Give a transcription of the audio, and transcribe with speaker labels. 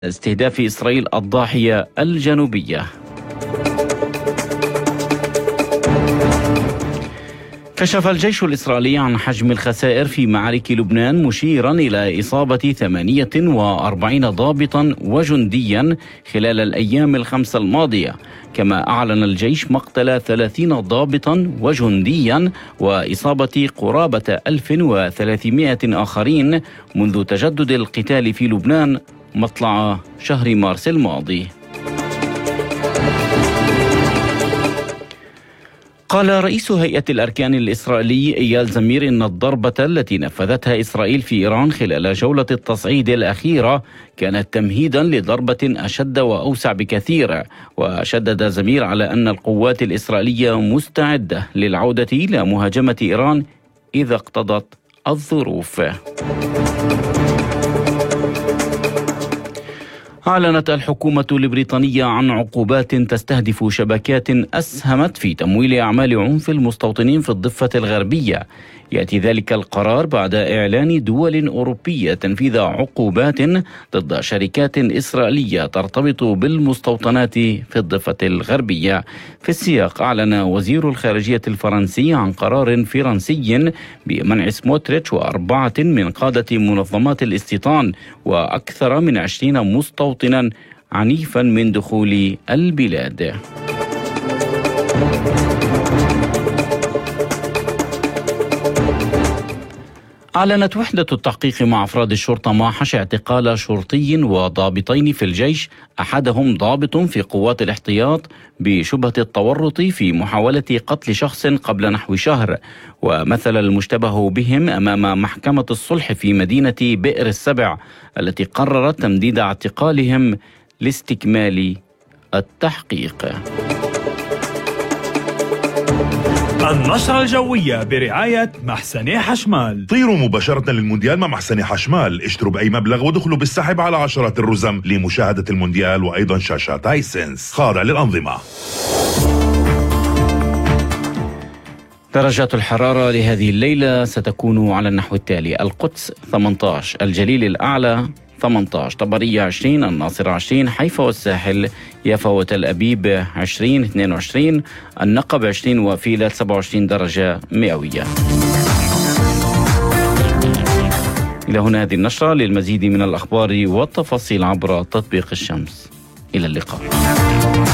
Speaker 1: استهداف إسرائيل الضاحية الجنوبية. كشف الجيش الإسرائيلي عن حجم الخسائر في معارك لبنان، مشيرا إلى إصابة 48 ضابطا وجنديا خلال الأيام الخمسة الماضية. كما أعلن الجيش مقتل 30 ضابطا وجنديا وإصابة قرابة 1300 آخرين منذ تجدد القتال في لبنان مطلع شهر مارس الماضي. قال رئيس هيئة الأركان الإسرائيلي إيال زمير إن الضربة التي نفذتها إسرائيل في إيران خلال جولة التصعيد الأخيرة كانت تمهيدا لضربة أشد وأوسع بكثير. وشدد زمير على أن القوات الإسرائيلية مستعدة للعودة إلى مهاجمة إيران إذا اقتضت الظروف. أعلنت الحكومة البريطانية عن عقوبات تستهدف شبكات أسهمت في تمويل أعمال عنف المستوطنين في الضفة الغربية. يأتي ذلك القرار بعد إعلان دول أوروبية تنفيذ عقوبات ضد شركات إسرائيلية ترتبط بالمستوطنات في الضفة الغربية. في السياق أعلن وزير الخارجية الفرنسي عن قرار فرنسي بمنع سموتريتش و4 من قادة منظمات الاستيطان وأكثر من 20 مستوطنا عنيفا من دخول البلاد. أعلنت وحدة التحقيق مع أفراد الشرطة معهش اعتقال شرطي وضابطين في الجيش، أحدهم ضابط في قوات الاحتياط بشبهة التورط في محاولة قتل شخص قبل نحو شهر. ومثل المشتبه بهم أمام محكمة الصلح في مدينة بئر السبع التي قررت تمديد اعتقالهم لاستكمال التحقيق.
Speaker 2: النشرة الجوية برعاية محسن حشمال.
Speaker 3: طيروا مباشرة للمونديال مع محسن حشمال، اشتروا بأي مبلغ ودخلوا بالسحب على عشرات الرزم لمشاهدة المونديال وأيضا شاشات هايسنس خاضع للأنظمة.
Speaker 1: درجات الحرارة لهذه الليلة ستكون على النحو التالي: القدس 18، الجليل الأعلى 18، طبرية 20، الناصرة 20، حيفا والساحل، يافا وتل أبيب 20، 22، النقب 20، وفيلة 27 درجة مئوية. إلى هنا هذه النشرة. للمزيد من الأخبار والتفاصيل عبر تطبيق الشمس. إلى اللقاء.